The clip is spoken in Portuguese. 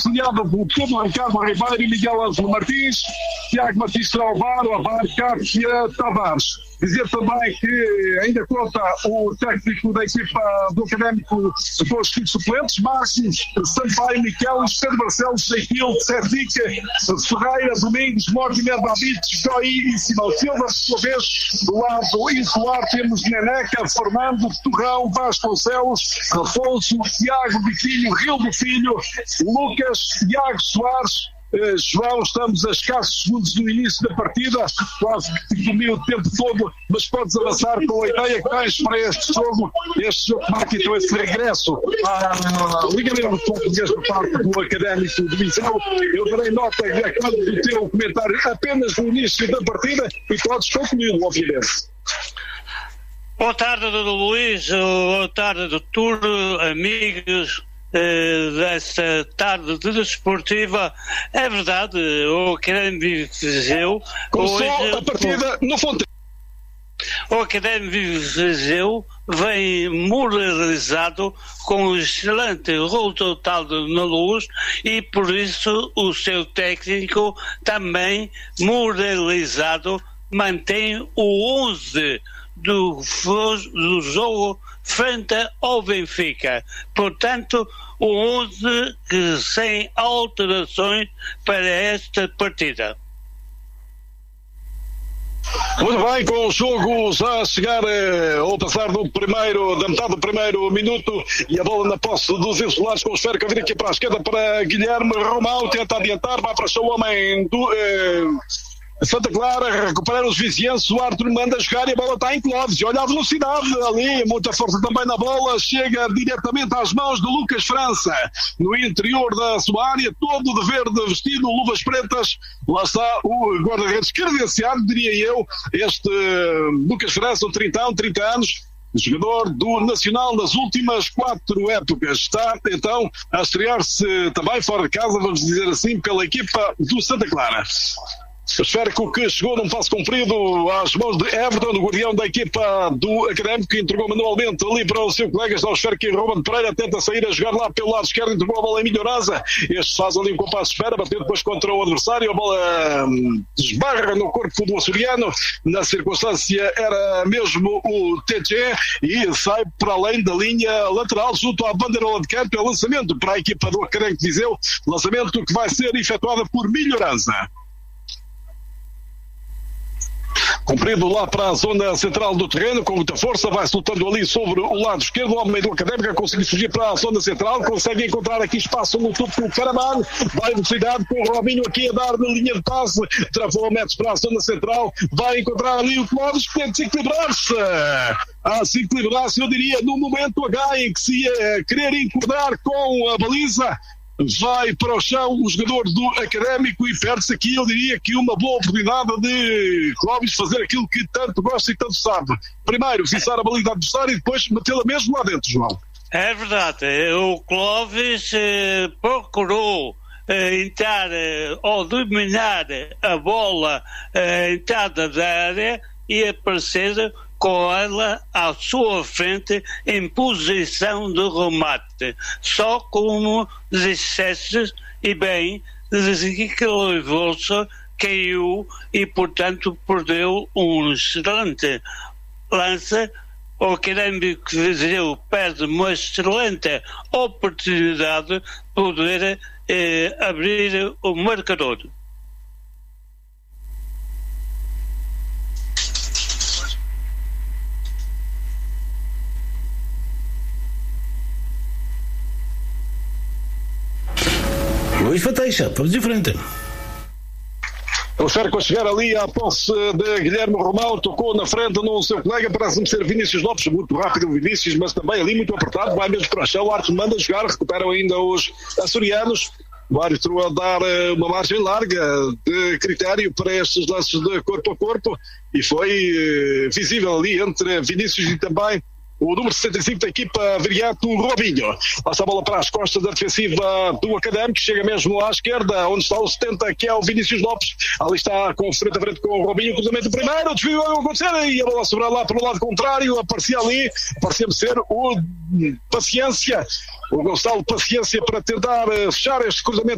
auxiliada por Pedro Ricardo Ribeiro e Miguel Ângelo Martins, Tiago Martins Salvaro, Avar, Cátia Tavares. Dizer também que ainda conta o técnico da equipa do Académico com os suplentes, Marcos, Sampaio, Miquel, Pedro Barcelos, Seitil, Serdica, Ferreira, Domingos, Mortimer, David, Joy e Simão Silva. Por sua vez, do lado insular temos Neneca, Fernando, Torrão, Vasconcelos, Afonso, Tiago Bifinho, Rio do Filho, Lucas, Tiago Soares. João, estamos a escassos segundos do início da partida, quase que comi o tempo todo, mas podes avançar com a ideia que tens para este jogo que marca então esse regresso à Liga Mesmo Portuguesa por parte do Académico de Viseu. Eu darei nota do teu comentário apenas no início da partida e podes concluí-lo, obviamente. Boa tarde, Dr. Luís, boa tarde, doutor, amigos desta tarde desportiva. É verdade, o Académico de Viseu começou a partida no Fonte. O Académico de Viseu vem moralizado com um excelente resultado na Luz e por isso o seu técnico também moralizado mantém o 11 do jogo frente ao Benfica. Portanto, o 11 sem alterações para esta partida. Muito bem, com o jogo já a chegar ao passar da metade do primeiro minuto e a bola na posse dos insulares com o esférico a vir aqui para a esquerda para Guilherme Romão, tenta adiantar, vai para o seu homem do Santa Clara, recuperar os vizinhos, o Arthur manda jogar e a bola está em Clóvis, olha a velocidade ali, muita força também na bola, chega diretamente às mãos de Lucas França, no interior da sua área, todo de verde vestido, luvas pretas, lá está o guarda-redes credenciado, diria eu, este Lucas França, 30 anos, jogador do Nacional nas últimas 4 épocas. Está então a estrear-se também fora de casa, vamos dizer assim, pela equipa do Santa Clara. Esférico que chegou num passo comprido às mãos de Everton, o guardião da equipa do Académico, que entregou manualmente ali para o seu colega, está o esférico e Ruben Pereira tenta sair a jogar lá pelo lado esquerdo, entregou a bola em Emílio Araza, este faz ali um compasso de espera, bateu depois contra o adversário, a bola desbarra no corpo do açoriano, na circunstância era mesmo o TG e sai para além da linha lateral, junto à bandeira de campo, é o lançamento para a equipa do Académico de Viseu, lançamento que vai ser efetuado por Emílio Araza. Comprido lá para a zona central do terreno, com muita força, vai soltando ali sobre o lado esquerdo, o homem do Académico consegue fugir para a zona central, consegue encontrar aqui espaço no topo do Caraman, vai em velocidade com o Robinho aqui a dar na linha de passe, travou a metros para a zona central, vai encontrar ali o Clóvis, que tem de se equilibrar-se. Se equilibrar-se, eu diria, no momento H em que se ia querer encordar com a baliza, vai para o chão o jogador do Académico e perde-se aqui, eu diria que uma boa oportunidade de Clóvis fazer aquilo que tanto gosta e tanto sabe. Primeiro, fixar a baliza adversária e depois metê-la mesmo lá dentro, João. É verdade, o Clóvis procurou entrar ou dominar a bola entrada da área e aparecer com ela à sua frente em posição de remate. Só como disseste, e bem, que levou-se, caiu e, portanto, perdeu um excelente lance. O Académico de Viseu perde uma excelente oportunidade de poder abrir o marcador. Luís Fateixa, vamos em frente. O esférico a chegar ali à posse de Guilherme Romão, tocou na frente no seu colega, parece-me ser Vinícius Lopes, muito rápido o Vinícius, mas também ali muito apertado, vai mesmo para o chão, o Arthur manda jogar, recuperam ainda os açorianos, o árbitro a dar uma margem larga de critério para estes lances de corpo a corpo, e foi visível ali entre Vinícius e também o número 65 da equipa Viriato, Robinho. Passa a bola para as costas da defensiva do Académico, chega mesmo à esquerda, onde está o 70, que é o Vinícius Lopes. Ali está com frente a frente com o Robinho, cruzamento primeiro, desvio a acontecer e a bola sobrar lá para o lado contrário. Aparecia ali, parecia-me ser o Paciência, o Gonçalo Paciência, para tentar fechar este cruzamento